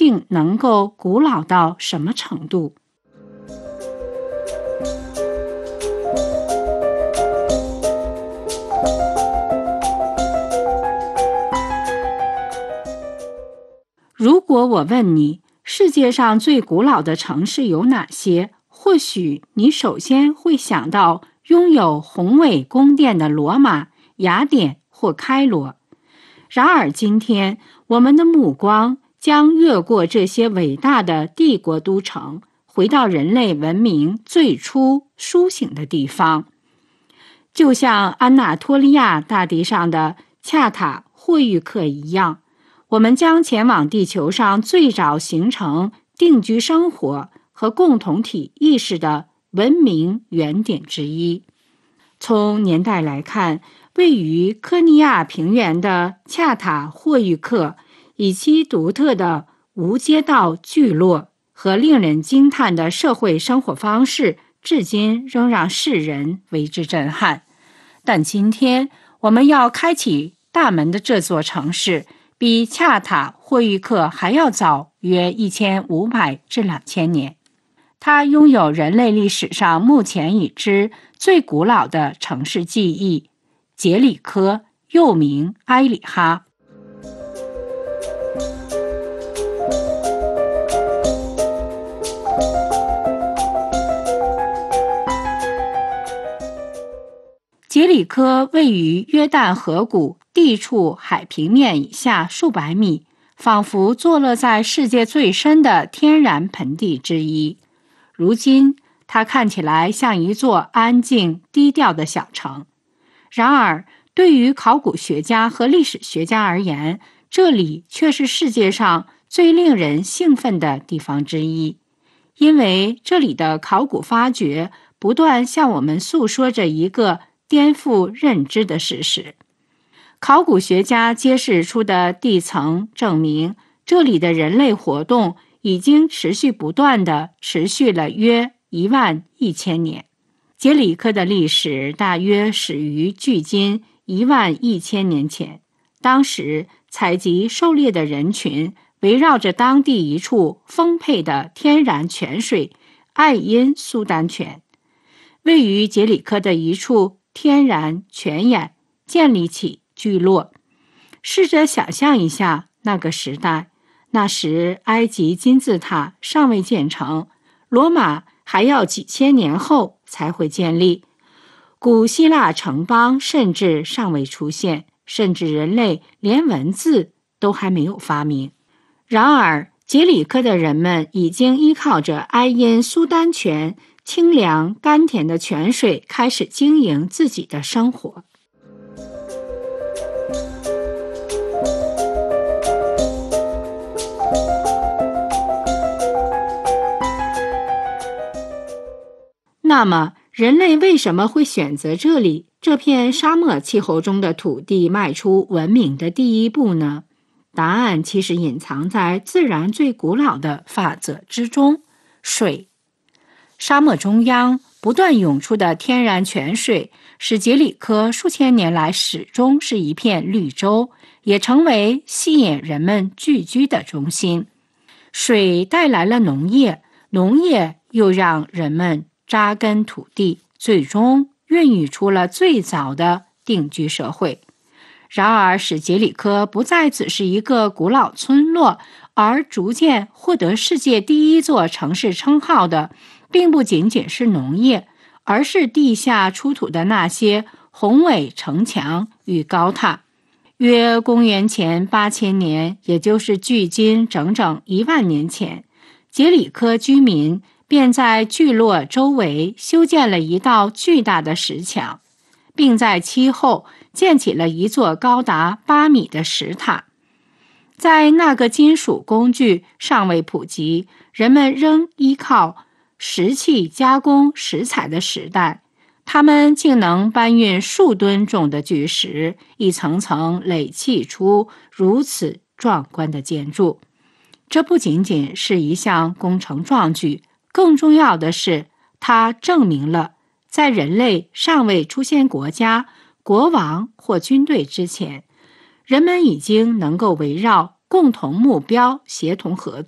竟能够古老到什么程度？如果我问你，世界上最古老的城市有哪些？或许你首先会想到拥有宏伟宫殿的罗马、雅典或开罗。然而今天，我们的目光将越过这些伟大的帝国都城，回到人类文明最初苏醒的地方。就像安纳托利亚大地上的恰塔霍玉克一样，我们将前往地球上最早形成定居生活和共同体意识的文明原点之一。从年代来看，位于科尼亚平原的恰塔霍玉克以其独特的无街道聚落和令人惊叹的社会生活方式，至今仍让世人为之震撼。但今天我们要开启大门的这座城市比恰塔霍玉克还要早约1500至2000年。它拥有人类历史上目前已知最古老的城市记忆——杰里科，又名埃里哈。杰里科位于约旦河谷地处海平面以下数百米，仿佛坐落在世界最深的天然盆地之一。如今，它看起来像一座安静低调的小城。然而，对于考古学家和历史学家而言，这里却是世界上最令人兴奋的地方之一，因为这里的考古发掘不断向我们诉说着一个颠覆认知的事实。考古学家揭示出的地层证明，这里的人类活动已经持续不断地持续了约11000年。杰里科的历史大约始于距今11000年前，当时采集狩猎的人群围绕着当地一处丰沛的天然泉水爱因苏丹泉，位于杰里科的一处天然泉眼建立起聚落。试着想象一下那个时代，那时埃及金字塔尚未建成，罗马还要几千年后才会建立，古希腊城邦甚至尚未出现，甚至人类连文字都还没有发明。然而杰里科的人们已经依靠着爱因苏丹泉清凉甘甜的泉水开始经营自己的生活。那么，人类为什么会选择这里这片沙漠气候中的土地迈出文明的第一步呢？答案其实隐藏在自然最古老的法则之中——水。沙漠中央不断涌出的天然泉水，使杰里科数千年来始终是一片绿洲，也成为吸引人们聚居的中心。水带来了农业，农业又让人们扎根土地，最终孕育出了最早的定居社会。然而，使杰里科不再只是一个古老村落，而逐渐获得世界第一座城市称号的，并不仅仅是农业，而是地下出土的那些宏伟城墙与高塔。约公元前8000年，也就是距今整整10000年前，杰里科居民便在聚落周围修建了一道巨大的石墙，并在其后建起了一座高达8米的石塔。在那个金属工具尚未普及，人们仍依靠石器加工石材的时代，他们竟能搬运数吨重的巨石，一层层垒砌出如此壮观的建筑。这不仅仅是一项工程壮举，更重要的是，它证明了在人类尚未出现国家、国王或军队之前，人们已经能够围绕共同目标协同合作。